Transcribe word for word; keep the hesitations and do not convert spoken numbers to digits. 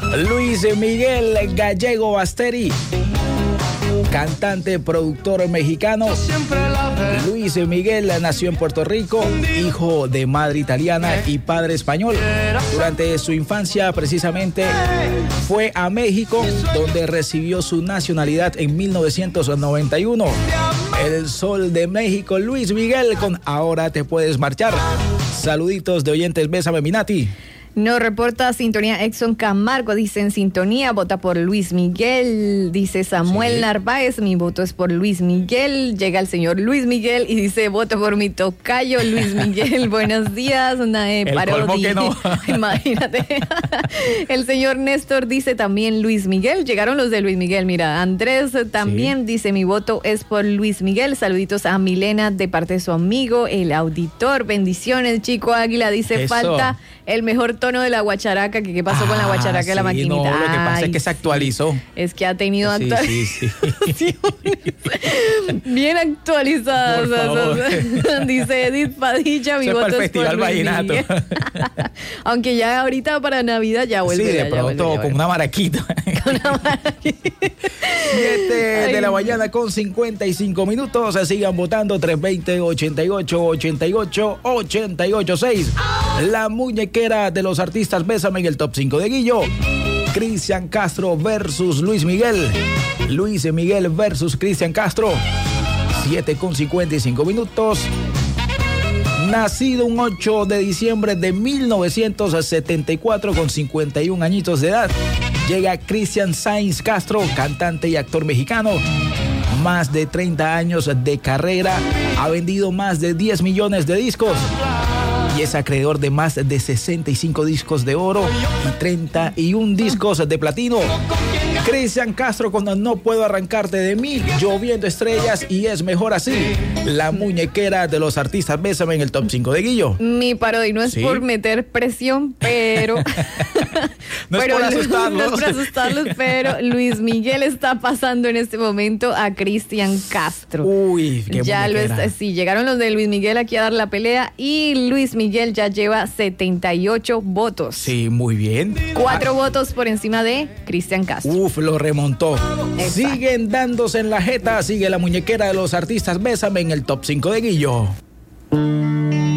Luis Miguel Gallego Basteri, cantante, productor mexicano. Luis Miguel nació en Puerto Rico, hijo de madre italiana y padre español. Durante su infancia, precisamente, fue a México, donde recibió su nacionalidad en mil novecientos noventa y uno. El Sol de México, Luis Miguel, con Ahora te puedes marchar. Saluditos de oyentes, bésame, Minati. Nos reporta sintonía Exxon Camargo, dice en sintonía, vota por Luis Miguel, dice Samuel sí. Narváez, mi voto es por Luis Miguel. Llega el señor Luis Miguel y dice, voto por mi tocayo Luis Miguel. Buenos días, una eh, parodia. No. Imagínate. El señor Néstor dice también Luis Miguel, llegaron los de Luis Miguel, mira, Andrés también sí. dice, mi voto es por Luis Miguel. Saluditos a Milena de parte de su amigo, el auditor, bendiciones, Chico Águila, dice, Eso. falta el mejor tono de la guacharaca. ¿Qué, qué pasó ah, con la guacharaca de sí, la maquinita? No, lo que pasa Ay, es que se actualizó. Es que ha tenido sí, actualizaciones. Sí, sí. Bien actualizadas. Por favor. Dice Edith Padilla, mi Eso voto es para el es por Festival Vallenato. Aunque ya ahorita para Navidad ya vuelve. Sí, de ya, pronto, ya vuelve, con ya una maraquita. Con una maraquita. siete Ay. de la mañana con cincuenta y cinco minutos. Sigan votando tres veinte, ochenta y ocho, ochenta y ocho, ochenta y ocho seis. La muñequera de los artistas Bésame en el top cinco de Guillo. Cristian Castro versus Luis Miguel. Luis Miguel versus Cristian Castro. siete con cincuenta y cinco minutos. Nacido un ocho de diciembre de mil novecientos setenta y cuatro con cincuenta y un añitos de edad. Llega Cristian Sainz Castro, cantante y actor mexicano. Más de treinta años de carrera. Ha vendido más de diez millones de discos. Y es acreedor de más de sesenta y cinco discos de oro y treinta y uno discos de platino. Cristian Castro con No puedo arrancarte de mí, Lloviendo estrellas y Es mejor así. La muñequera de los artistas Bésame en el top cinco de Guillo. Mi parodia no es ¿Sí? por meter presión, pero... no, pero es por asustarlos. No es por asustarlos, pero Luis Miguel está pasando en este momento a Cristian Castro. Uy, qué ya lo está, sí, llegaron los de Luis Miguel aquí a dar la pelea y Luis Miguel ya lleva setenta y ocho votos. Sí, muy bien. Cuatro ah. votos por encima de Cristian Castro. Uf, lo remontó. Exacto. Siguen dándose en la jeta. Sigue la muñequera de los artistas Bésame en el top cinco de Guillo.